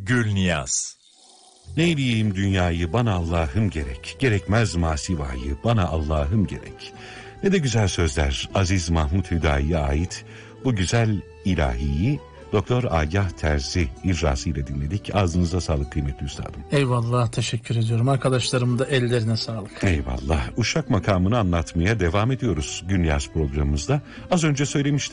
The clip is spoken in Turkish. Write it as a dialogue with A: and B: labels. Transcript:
A: Gülniyaz.
B: Neyleyeyim dünyayı bana Allah'ım gerek, gerekmez masivayı bana Allah'ım gerek. Ne de güzel sözler Aziz Mahmut Hüdayi'ye ait bu güzel ilahiyi Doktor Agah Terzi icrasıyla dinledik. Ağzınıza sağlık kıymetli üstadım.
C: Eyvallah, teşekkür ediyorum. Arkadaşlarım da ellerine sağlık.
B: Eyvallah. Uşak makamını anlatmaya devam ediyoruz Gülniyaz programımızda. Az önce söylemiştim.